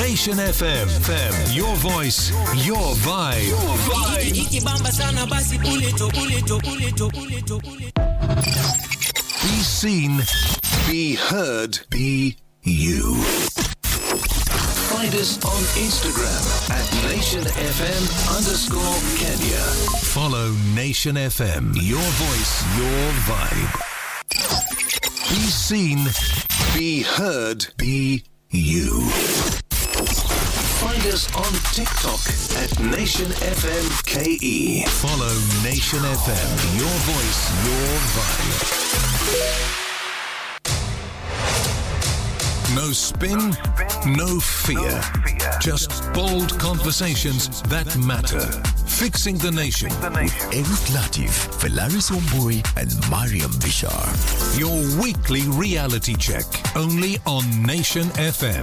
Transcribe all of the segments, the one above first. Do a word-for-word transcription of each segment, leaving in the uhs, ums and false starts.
Nation F M. Your voice, your vibe. Your vibe. Be seen, be heard, be you. Find us on Instagram at Nation F M underscore Kenya. Follow Nation F M. Your voice, your vibe. Be seen, be heard, be you. Find us on TikTok at Nation F M K E. Follow Nation F M. Your voice, your vibe. No spin, no fear. Just bold conversations that matter. Fixing the Nation. Eric Latif, Felaris Omboy, and Mariam Bishar. Your weekly reality check. Only on Nation F M.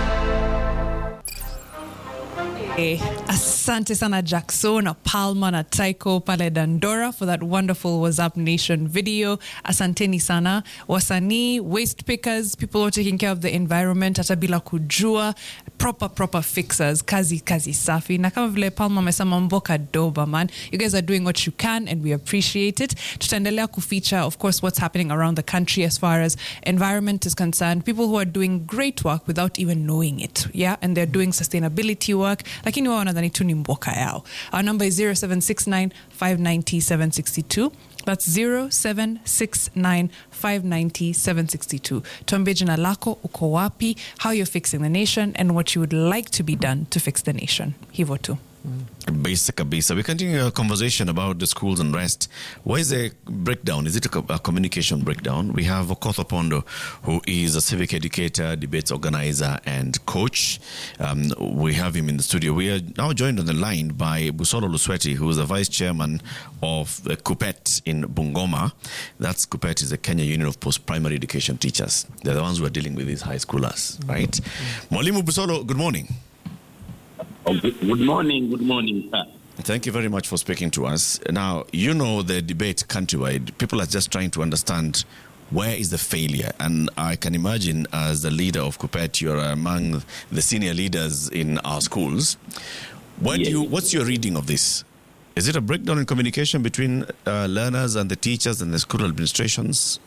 Hey, asante sana Jackson, na Palma na Taiko pale Dandora for that wonderful What's Up Nation video. Asanteni sana. Wasanii, waste pickers, people who are taking care of the environment, hata bila kujua, proper, proper fixers, kazi, kazi safi. Na kama vile Palma amesema mboka doba, man. You guys are doing what you can and we appreciate it. Tutaendelea kufeature, of course, what's happening around the country as far as environment is concerned. People who are doing great work without even knowing it. Yeah, and they're doing sustainability work. Lakini wao wanadhani tu ni mboka yao. Our number is zero seven six nine five nine zero seven six two. That's zero seven six nine five nine zero seven six two. Tuambie jina lako, uko wapi, how you're fixing the nation, and what you would like to be done to fix the nation. Hivo tu. Basic Abisa. We continue our conversation about the schools unrest. Why is a breakdown? Is it a, a communication breakdown? We have Okoth Opondo, who is a civic educator, debates organizer, and coach. Um, we have him in the studio. We are now joined on the line by Busolo Lusweti, who is the vice chairman of the KUPPET in Bungoma. That's KUPPET is the Kenya Union of Post-Primary Education Teachers. They're the ones who are dealing with these high schoolers, right? Mm-hmm. Mwalimu Busolo, good morning. Oh, good, good morning, good morning, sir. Thank you very much for speaking to us. Now, you know the debate countrywide. People are just trying to understand where is the failure. And I can imagine as the leader of KUPPET, you're among the senior leaders in our schools. What yes. do you, what's your reading of this? Is it a breakdown in communication between uh, learners and the teachers and the school administrations?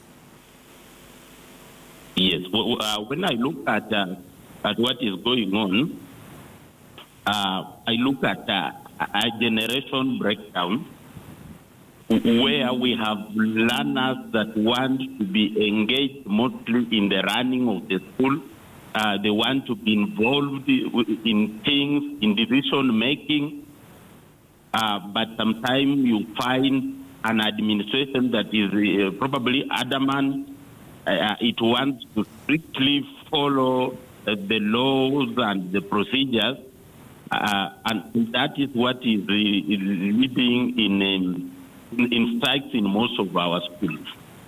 Yes. Well, uh, when I look at, uh, at what is going on, Uh, I look at uh, a generation breakdown where we have learners that want to be engaged mostly in the running of the school. Uh, they want to be involved in things, in decision making. Uh, but sometimes you find an administration that is uh, probably adamant. Uh, it wants to strictly follow uh, the laws and the procedures. Uh, and that is what is uh, leading in, in in strikes in most of our schools.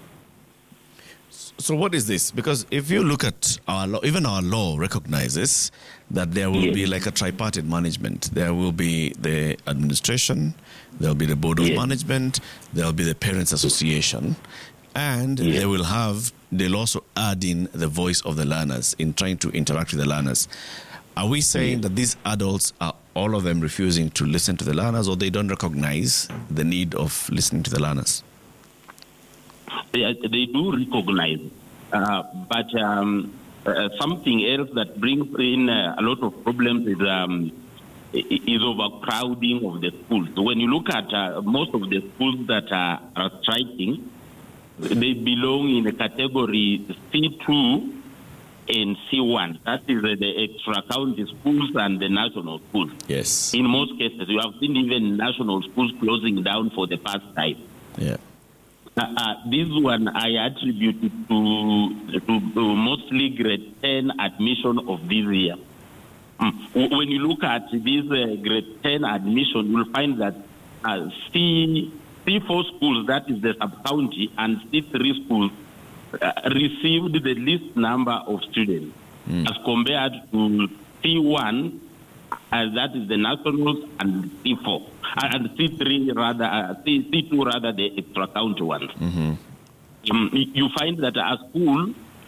So what is this? Because if you look at our law, even our law recognizes that there will yes. be like a tripartite management. There will be the administration, there will be the board of yes. management, there will be the parents association, and yes. they will have, they'll also add in the voice of the learners in trying to interact with the learners. Are we saying yeah. that these adults are all of them refusing to listen to the learners, or they don't recognize the need of listening to the learners? They, they do recognize, uh, but um, uh, something else that brings in uh, a lot of problems is um, is overcrowding of the schools. When you look at uh, most of the schools that are, are striking, they belong in the category C two and C one. That is uh, the extra county schools and the national schools. Yes. In most cases, you have seen even national schools closing down for the first time. Yeah. Uh, uh, this one I attribute to, to, to mostly grade ten admission of this year. Mm. When you look at this uh, grade ten admission, you'll find that uh, C, C four schools, that is the sub-county, and C three schools uh, received the least number of students mm. as compared to C one, as that is the nationals, and C four. And C three rather, uh, C, C two rather the extra county ones. Mm-hmm. Um, you find that a school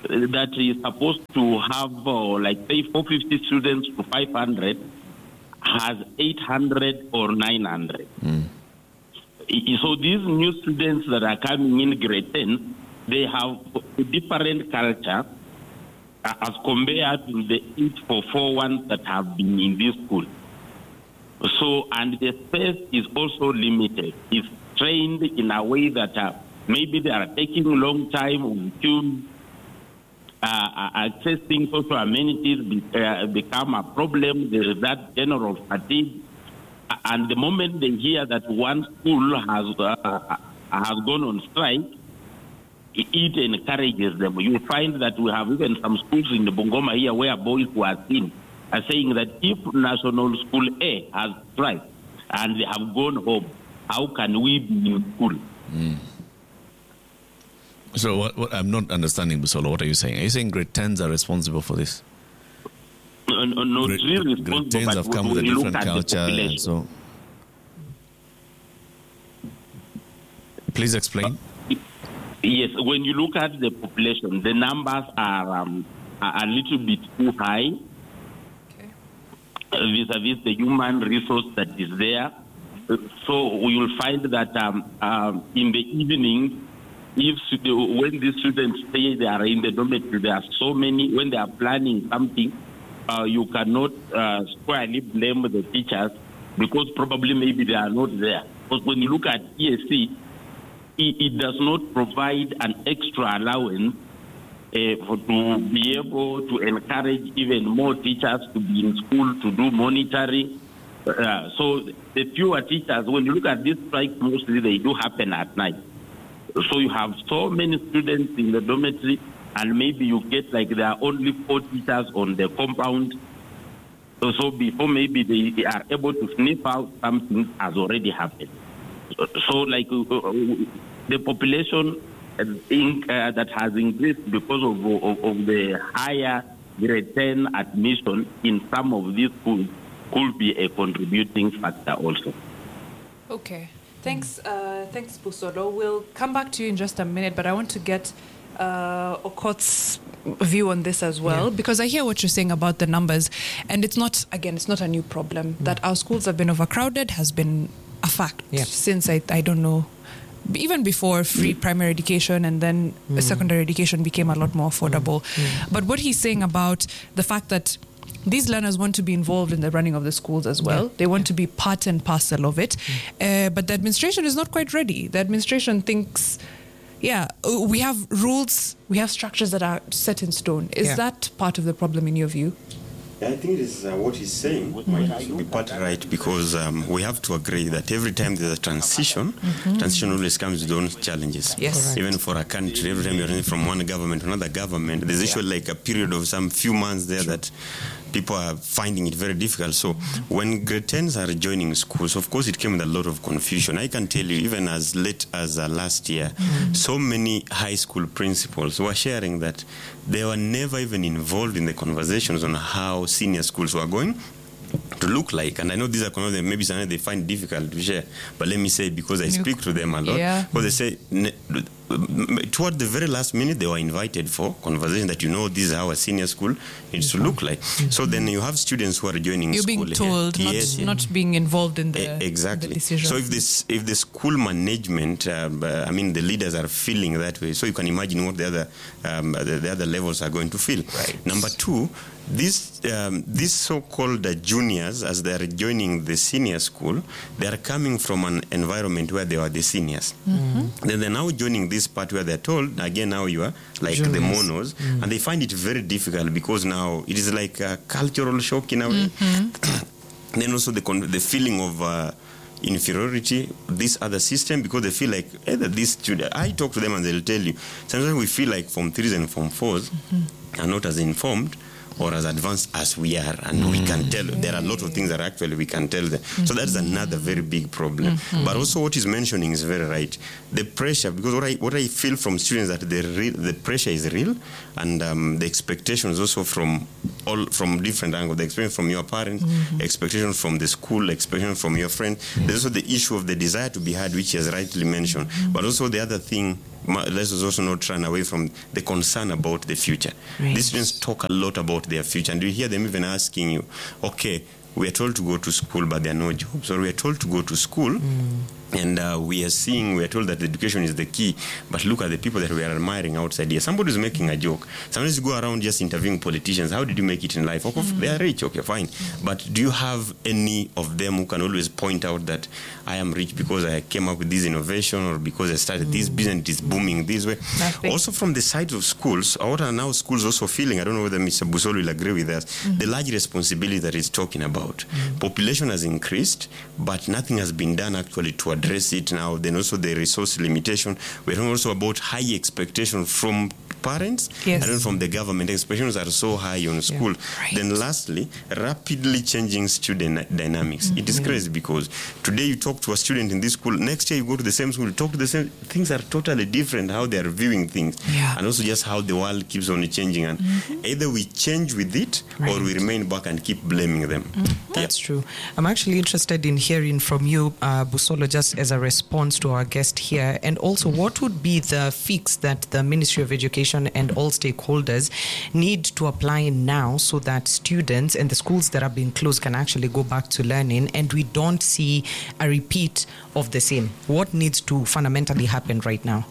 that is supposed to have uh, like say four hundred fifty students to five hundred has eight hundred or nine hundred. Mm. So these new students that are coming in grade ten, they have a different culture uh, as compared to the eight forty-four ones that have been in this school. So, and the space is also limited. It's trained in a way that uh, maybe they are taking a long time on queue. Uh, accessing social amenities be, uh, become a problem. There is that general fatigue. And the moment they hear that one school has uh, has gone on strike, it encourages them. You find that we have even some schools in the Bungoma here where boys who are seen are saying that if National School A has strike and they have gone home, how can we be in school? Mm. So what, what I'm not understanding, Busolo, what are you saying? Are you saying grade tens are responsible for this? No, no, no grade, really grade tens have come with a different culture. And so, please explain. Yes, when you look at the population, the numbers are, um, are a little bit too high okay. uh, vis-a-vis the human resource that is there. So we will find that um, um, in the evening, if when the students say they are in the dormitory, there are so many, when they are planning something, uh, you cannot uh, squarely blame the teachers because probably maybe they are not there. But when you look at E S C, it, it does not provide an extra allowance uh, for, to be able to encourage even more teachers to be in school to do monitoring. Uh, so the fewer teachers, when you look at these strikes, mostly they do happen at night. So you have so many students in the dormitory, and maybe you get like there are only four teachers on the compound. So before maybe they are able to sniff out something has already happened. So like uh, the population uh, in, uh, that has increased because of, of, of the higher grade ten admission in some of these schools could be a contributing factor also. Okay. Thanks, uh, thanks, Busolo. We'll come back to you in just a minute, but I want to get uh, Okot's view on this as well, yeah. because I hear what you're saying about the numbers, and it's not, again, it's not a new problem. Mm. That our schools have been overcrowded has been a fact yeah. since, I, I don't know, even before free mm. primary education and then mm. secondary education became a lot more affordable. Mm. Mm. But what he's saying about the fact that these learners want to be involved in the running of the schools as well. Yeah. They want yeah. to be part and parcel of it. Mm. Uh, but the administration is not quite ready. The administration thinks, yeah, we have rules, we have structures that are set in stone. Is yeah. that part of the problem in your view? Yeah, I think it is uh, what he's saying mm-hmm. might be part right, because um, we have to agree that every time there's a transition, mm-hmm. transition always comes with its own challenges. Yes. Right. Even for a country, every time you're running from one government to another government, there's usually yeah. like a period of some few months there sure. that people are finding it very difficult. So mm-hmm. when grade tens are joining schools, of course it came with a lot of confusion. I can tell you, even as late as uh, last year, mm-hmm. so many high school principals were sharing that they were never even involved in the conversations on how senior schools were going to look like. And I know these are kind of maybe something they find difficult to share, but let me say, because I speak to them a lot, yeah. because they say toward the very last minute they were invited for conversation that, you know, this is how a senior school needs to look like. Mm-hmm. So then you have students who are joining You're school. You're being told, not, yes, not being involved in the, exactly. the decision. So if this, if the school management, uh, I mean the leaders are feeling that way, so you can imagine what the other, um, the, the other levels are going to feel. Right. Number two, These um, these so-called uh, juniors, as they are joining the senior school, they are coming from an environment where they were the seniors. Mm-hmm. Then they're now joining this part where they're told, again, now you are like juniors. The monos, mm-hmm. and they find it very difficult because now it is like a cultural shock in a way. Mm-hmm. Then also the con- the feeling of uh, inferiority, this other system, because they feel like either this student, I talk to them and they'll tell you, sometimes we feel like form threes and form fours mm-hmm. are not as informed or as advanced as we are, and mm. we can tell there are a lot of things that actually we can tell them. Mm-hmm. So that's another very big problem. Mm-hmm. But also what he's mentioning is very right. The pressure, because what I what I feel from students that the real, the pressure is real, and um, the expectations also from all from different angles. The experience from your parents, mm-hmm. expectations from the school, expectations from your friends. Mm-hmm. There's also the issue of the desire to be heard, which he has rightly mentioned. Mm-hmm. But also the other thing ma- let's also not run away from the concern about the future. Right. These students talk a lot about their future, and you hear them even asking you, okay, we are told to go to school, but there are no jobs. Or we are told to go to school, mm. and uh, we are seeing, we are told that education is the key, but look at the people that we are admiring outside here. Somebody is making a joke. Sometimes you go around just interviewing politicians. How did you make it in life? Okay, mm. they are rich. Okay, fine. Mm. But do you have any of them who can always point out that I am rich because I came up with this innovation, or because I started mm. this business, it is booming this way? Nothing. Also from the side of schools, what are now schools also feeling, I don't know whether Mister Busolo will agree with us, mm. the large responsibility that he's talking about. Mm. Population has increased, but nothing has been done actually to address it now. Then also the resource limitation. We're talking also about high expectation from parents, yes. and then from the government. Expectations are so high on school. Yeah. Right. Then lastly, rapidly changing student dynamics. Mm-hmm. It is crazy because today you talk to a student in this school, next year you go to the same school, you talk to the same, things are totally different, how they are viewing things. Yeah. And also just how the world keeps on changing. And mm-hmm. either we change with it, right. or we remain back and keep blaming them. Mm-hmm. That's yeah. true. I'm actually interested in hearing from you, uh, Busolo, just as a response to our guest here, and also what would be the fix that the Ministry of Education and all stakeholders need to apply now so that students and the schools that are being closed can actually go back to learning and we don't see a repeat of the same? What needs to fundamentally happen right now?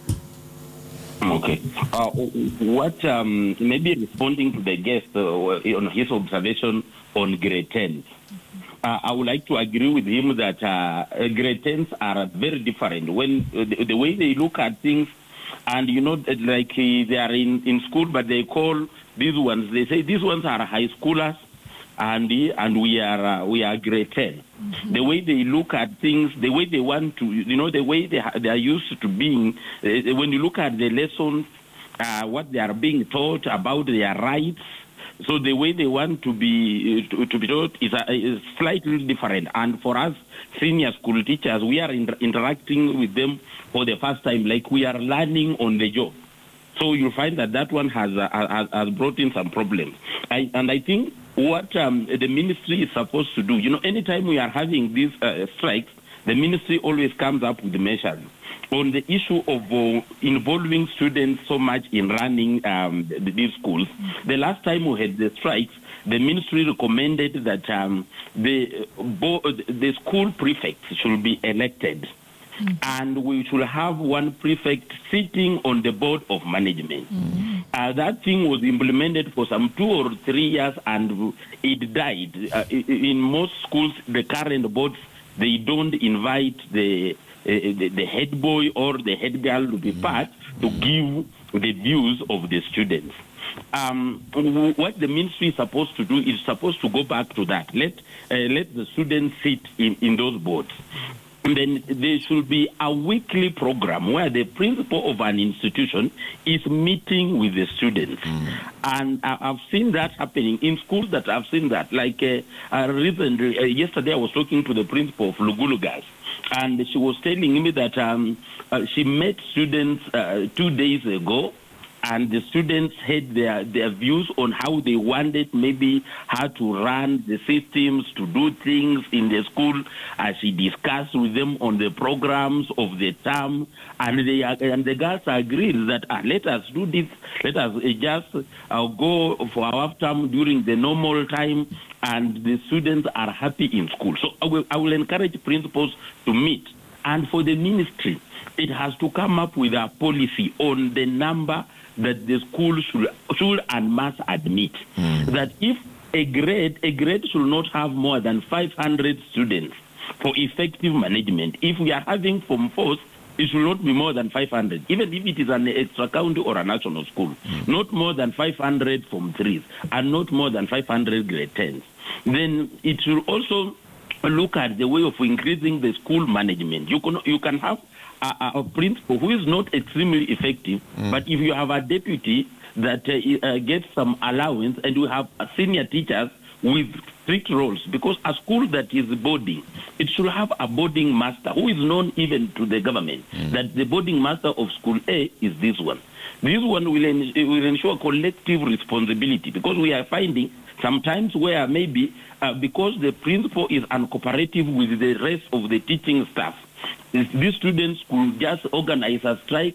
Okay. Uh, what um, maybe responding to the guest uh, on his observation on grade ten. Uh, I would like to agree with him that uh, grade tens are very different when uh, the, the way they look at things. And, you know, like uh, they are in, in school, but they call these ones, they say these ones are high schoolers, and and we are uh, we are grade ten. Mm-hmm. The way they look at things, the way they want to, you know, the way they, ha- they are used to being, uh, when you look at the lessons, uh, what they are being taught about their rights, so the way they want to be uh, to, to be taught is, uh, is slightly different. And for us, senior school teachers, we are inter- interacting with them for the first time, like we are learning on the job. So you find that that one has uh, has, has brought in some problems. I, and I think what um, the ministry is supposed to do, you know, anytime we are having these uh, strikes, the ministry always comes up with measures on the issue of uh, involving students so much in running um, these schools. The last time we had the strikes, the ministry recommended that um, the bo- the school prefects should be elected, mm-hmm. and we should have one prefect sitting on the board of management. Mm-hmm. Uh, that thing was implemented for some two or three years, and it died. Uh, in most schools, the current boards, they don't invite the uh, the, the head boy or the head girl to be part to give the views of the students. Um, what the ministry is supposed to do is supposed to go back to that. Let uh, let the students sit in, in those boards. And then there should be a weekly program where the principal of an institution is meeting with the students. Mm. And uh, I've seen that happening in schools that I've seen that. Like uh, uh, recently, uh, yesterday I was talking to the principal of Lugulu Girls, and she was telling me that um, uh, she met students uh, two days ago, and the students had their, their views on how they wanted maybe how to run the systems, to do things in the school. As she discussed with them on the programs of the term, and they and the girls agreed that uh, let us do this, let us uh, just uh, go for our term during the normal time, and the students are happy in school. So I will, I will encourage principals to meet. And for the ministry, it has to come up with a policy on the number that the school should, should and must admit. Mm. That if a grade, a grade should not have more than five hundred students for effective management. If we are having Form fours, it should not be more than five hundred, even if it is an extra county or a national school. Mm. Not more than five hundred Form threes, and not more than five hundred grade tens. Then it should also look at the way of increasing the school management. You can, you can have A, a principal who is not extremely effective, mm. but if you have a deputy that uh, uh, gets some allowance, and you have uh, senior teachers with strict roles, because a school that is boarding, it should have a boarding master who is known even to the government, mm. that the boarding master of school A is this one. This one will, en- will ensure collective responsibility, because we are finding sometimes where maybe uh, because the principal is uncooperative with the rest of the teaching staff, these students could just organize a strike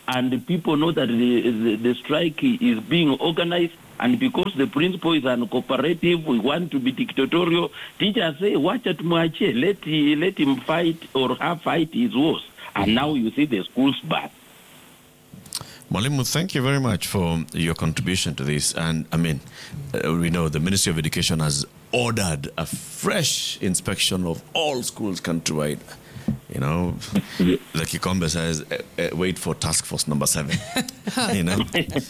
and the people know that the, the, the strike is being organized, and because the principal is uncooperative, we want to be dictatorial, teachers say, watch it, let, let him fight or her fight his wars. And now you see the schools back. Mwalimu, thank you very much for your contribution to this. And I mean, uh, we know the Ministry of Education has ordered a fresh inspection of all schools countrywide. You know, the Kikombe says, uh, uh, wait for task force number seven. You know,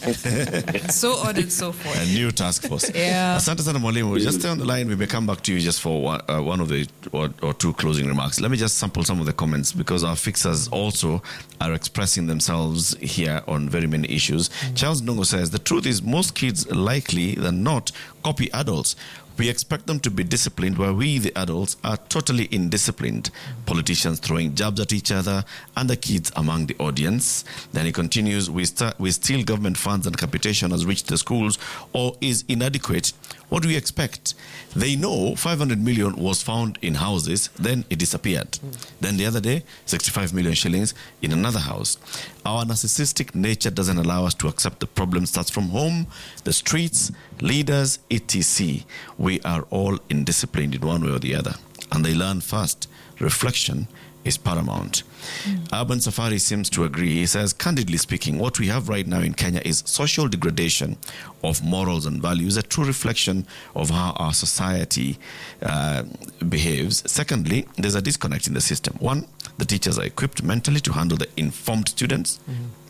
So ordered, so forth. a new task force. Yeah. Asante sana Mwalimu. Just stay on the line. We may come back to you just for one, uh, one of the or, or two closing remarks. Let me just sample some of the comments because our fixers also are expressing themselves here on very many issues. Mm-hmm. Charles Ndongo says, the truth is most kids likely than not copy adults. We expect them to be disciplined while we, the adults, are totally indisciplined. Politicians throwing jabs at each other and the kids among the audience. Then he continues, we, st- we steal government funds and capitation has reached the schools or is inadequate. What do we expect? They know five hundred million was found in houses, then it disappeared. Mm. Then the other day, sixty-five million shillings in another house. Our narcissistic nature doesn't allow us to accept the problem starts from home, the streets, leaders, et cetera. We are all indisciplined in one way or the other. And they learn fast. Reflection is paramount. Mm. Urban Safari seems to agree. He says, candidly speaking, what we have right now in Kenya is social degradation of morals and values, a true reflection of how our society uh, behaves. Secondly, there's a disconnect in the system. One, the teachers are equipped mentally to handle the informed students.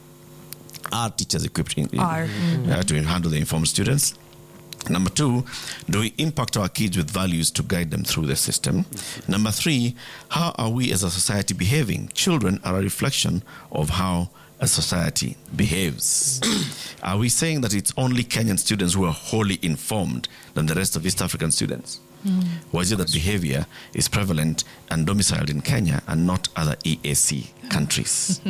Mm-hmm. Are teachers equipped in, in, are. Mm-hmm. uh, to handle the informed students? Number two, do we impact our kids with values to guide them through the system? Mm-hmm. Number three, how are we as a society behaving? Children are a reflection of how a society behaves. Are we saying that it's only Kenyan students who are wholly informed than the rest of East African students? Mm. Or is it that behavior is prevalent and domiciled in Kenya and not other E A C countries?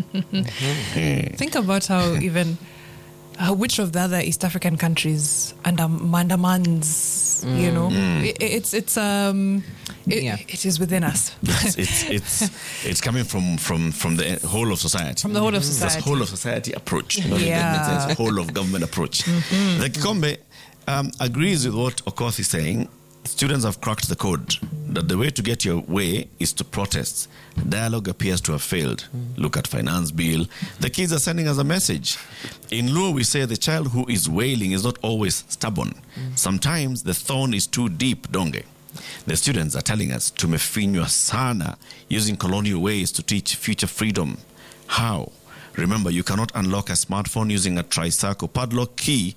Mm-hmm. Think about how even uh, which of the other East African countries under mandamans, mm. you know, mm. it, it's it's um it, yeah. it is within us. Yes, it's it's it's coming from from from the whole of society. From the whole of society. That's whole of society approach. You know, yeah. It's whole of government approach. Mm-hmm. The Kikombe um, agrees with what Okoth is saying. Students have cracked the code that the way to get your way is to protest. Dialogue appears to have failed. Mm. Look at finance bill. The kids are sending us a message. In Luo, we say the child who is wailing is not always stubborn. Mm. Sometimes the thorn is too deep, donge. The students are telling us tumefinywa sana, using colonial ways to teach future freedom. How? Remember, you cannot unlock a smartphone using a tricycle padlock key.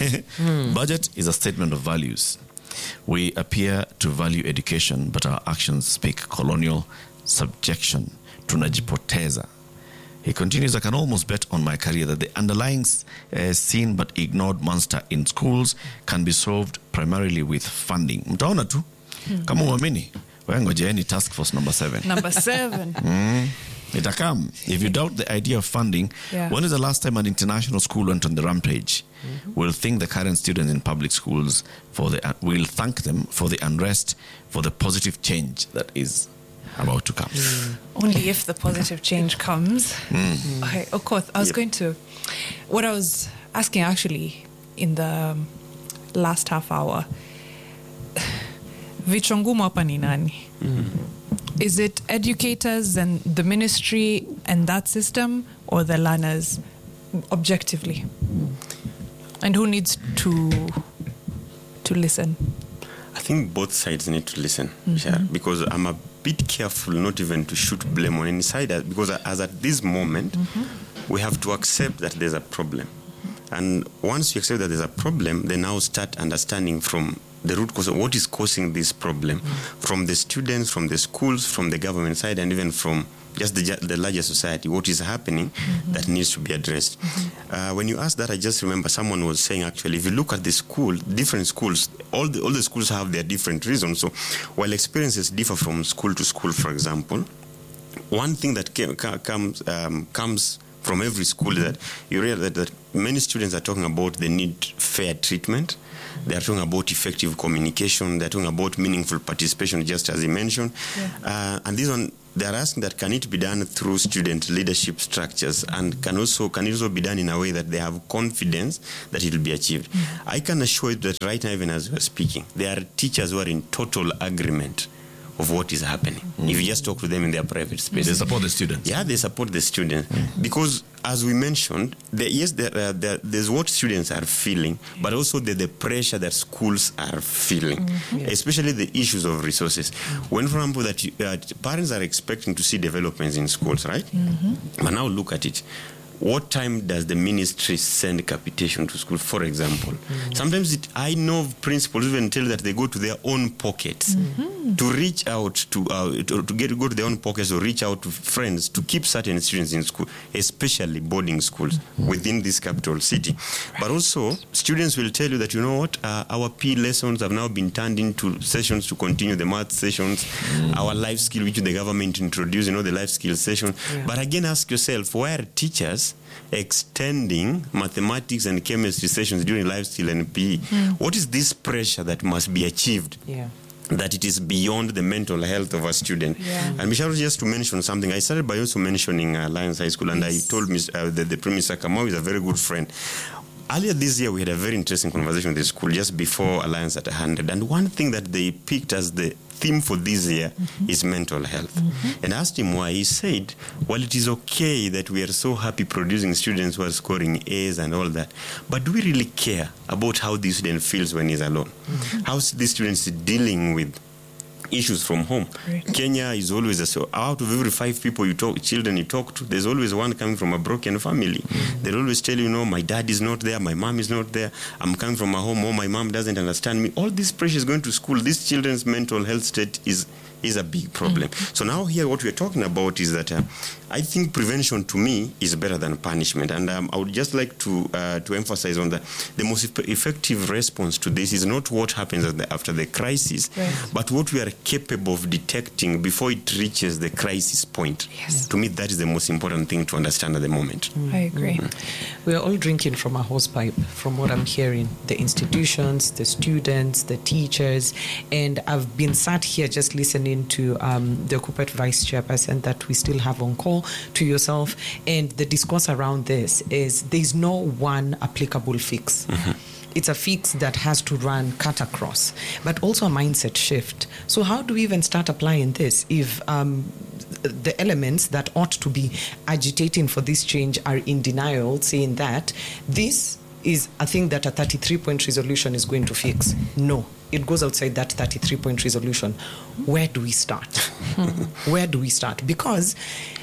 mm. Budget is a statement of values. We appear to value education, but our actions speak colonial subjection. Tunajipoteza. He continues, I can almost bet on my career that the underlying uh, seen but ignored monster in schools can be solved primarily with funding. Mtaona tu. Kama uamini, ngojeeni task force number seven. Number seven. mm. Itakam. If you doubt the idea of funding, yeah. When is the last time an international school went on the rampage? Mm-hmm. We'll thank the current students in public schools for the. Uh, we'll thank them for the unrest, for the positive change that is about to come. Mm. Only if the positive change comes. Mm. Okay, of course. I was yep. going to. What I was asking actually in the last half hour. Vichongumo hapa ni nani? Mm. Is it educators and the ministry and that system, or the learners objectively? And who needs to to listen? I think both sides need to listen, mm-hmm. yeah, because I'm a bit careful not even to shoot blame on any side, because as at this moment, mm-hmm. we have to accept that there's a problem. And once you accept that there's a problem, then now start understanding from the root cause of what is causing this problem, mm-hmm. from the students, from the schools, from the government side, and even from just the, the larger society, what is happening mm-hmm. that needs to be addressed. Mm-hmm. Uh, when you ask that, I just remember someone was saying, actually, if you look at the school, different schools, all the, all the schools have their different reasons. So while experiences differ from school to school, for example, one thing that came, comes, um, comes from every school is that you realize that, that many students are talking about the need fair treatment. They are talking about effective communication. They're talking about meaningful participation, just as he mentioned. Yeah. Uh, and this one, they are asking that can it be done through student leadership structures, and can also can it also be done in a way that they have confidence that it will be achieved. Mm-hmm. I can assure you that right now, even as we are speaking, there are teachers who are in total agreement of what is happening. Mm-hmm. If you just talk to them in their private space, they support the students. Yeah, they support the students mm-hmm. because, as we mentioned, the, yes, there, uh, there, there's what students are feeling, but also the, the pressure that schools are feeling, mm-hmm. yeah. especially the issues of resources. Mm-hmm. When, for example, that you, uh, parents are expecting to see developments in schools, right? Mm-hmm. But now look at it. What time does the ministry send capitation to school, for example? Mm-hmm. Sometimes it, I know principals even tell that they go to their own pockets mm-hmm. to reach out to, uh, to, to get go to their own pockets or reach out to friends to keep certain students in school, especially boarding schools mm-hmm. within this capital city. Right. But also, students will tell you that, you know what, uh, our P E lessons have now been turned into sessions to continue the math sessions, mm-hmm. our life skill, which the government introduced, you know, the life skill session. Yeah. But again, ask yourself, why are teachers extending mathematics and chemistry sessions during life skill and P E? Mm. What is this pressure that must be achieved? Yeah. That it is beyond the mental health of a student. Yeah. And Michelle, just to mention something, I started by also mentioning uh, Lions High School, and yes. I told Miz, uh, the, the Premier Kamau is a very good friend. Earlier this year, we had a very interesting conversation with the school just before Alliance at one hundred. And one thing that they picked as the theme for this year mm-hmm. is mental health. Mm-hmm. And I asked him why. He said, well, it is okay that we are so happy producing students who are scoring A's and all that, but do we really care about how this student feels when he's alone? Mm-hmm. How this student is dealing with issues from home. Right. Kenya is always a, so out of every five people you talk, children you talk to, there's always one coming from a broken family. Mm-hmm. They'll always tell you, no, my dad is not there, my mom is not there, I'm coming from a home, oh, my mom doesn't understand me. All this pressure is going to school. These children's mental health state is is a big problem. Mm-hmm. So now here what we're talking about is that uh, I think prevention to me is better than punishment. And um, I would just like to uh, to emphasize on that the most effective response to this is not what happens at the, after the crisis, right. but what we are capable of detecting before it reaches the crisis point. Yes. To me, that is the most important thing to understand at the moment. Mm. I agree. Mm-hmm. We are all drinking from a hosepipe, from what I'm hearing. The institutions, the students, the teachers, and I've been sat here just listening to um, the corporate vice chairperson that we still have on call, to yourself, and the discourse around this is there's no one applicable fix. Mm-hmm. It's a fix that has to run cut across, but also a mindset shift. So how do we even start applying this if um, the elements that ought to be agitating for this change are in denial, saying that this is a thing that a thirty-three point resolution is going to fix? No, it goes outside that thirty-three point resolution. Where do we start? Where do we start? Because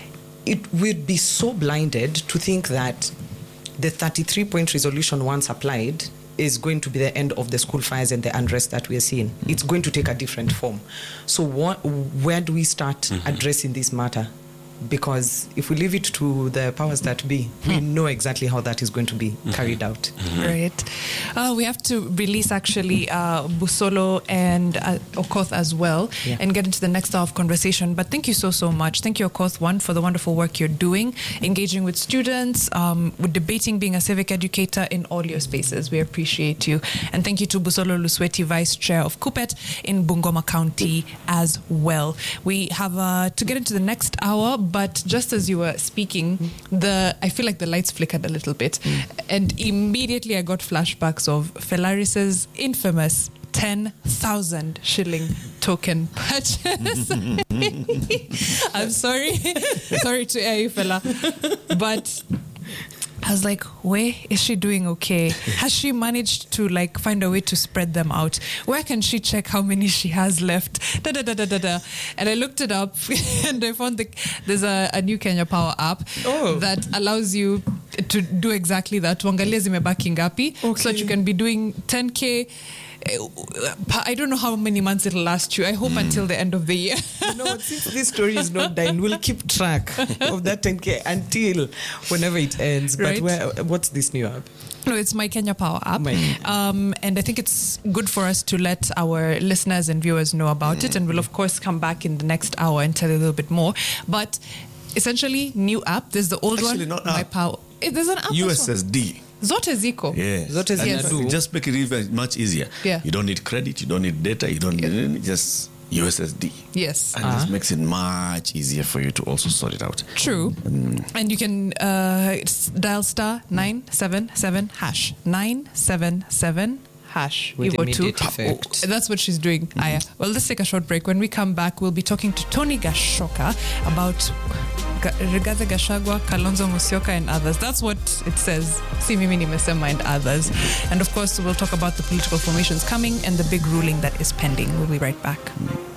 it would be so blinded to think that the thirty-three point resolution, once applied, is going to be the end of the school fires and the unrest that we are seeing. Mm-hmm. It's going to take a different form. So what, where do we start mm-hmm. addressing this matter? Because if we leave it to the powers that be, we know exactly how that is going to be mm-hmm. carried out. Mm-hmm. Right. Uh, we have to release actually uh, Busolo and uh, Okoth as well yeah. and get into the next hour of conversation. But thank you so, so much. Thank you, Okoth, one, for the wonderful work you're doing, engaging with students, um, with debating, being a civic educator in all your spaces. We appreciate you. And thank you to Busolo Lusweti, Vice Chair of Kupet in Bungoma County as well. We have uh, to get into the next hour, but just as you were speaking, mm. the I feel like the lights flickered a little bit. Mm. And immediately I got flashbacks of Felaris's infamous ten thousand shilling token purchase. I'm sorry. sorry to air you, fella. But I was like, where is she doing okay? Has she managed to like find a way to spread them out? Where can she check how many she has left? Da da da da da da. And I looked it up and I found the, there's a, a new Kenya Power app oh. that allows you to do exactly that. Tuangalie zimebaki ngapi, okay. so that you can be doing ten K. I don't know how many months it'll last you. I hope mm. until the end of the year. You know, since this story is not done, we'll keep track of that ten K until whenever it ends. Right. But where, what's this new app? No, it's My Kenya Power app. Um, and I think it's good for us to let our listeners and viewers know about mm. it. And we'll, of course, come back in the next hour and tell you a little bit more. But essentially, new app. There's the old Actually, one. Not My app. Power. There's an app. U S S D. Zote ziko. Yes. Zote yes. ziko. Just make it even much easier. Yeah. You don't need credit. You don't need data. You don't yeah. need just U S S D. Yes. And this makes it much easier for you to also sort it out. True. And you can uh, s- dial star nine seven seven hash. nine seven seven hash. With You go to- immediate effect. Oh, that's what she's doing. Aya. Well, let's take a short break. When we come back, we'll be talking to Tony Gashoka about Ga- Rigathi Gachagua, Kalonzo Musyoka, and others. That's what it says. Si mimi nimesema and others. And of course, we'll talk about the political formations coming and the big ruling that is pending. We'll be right back.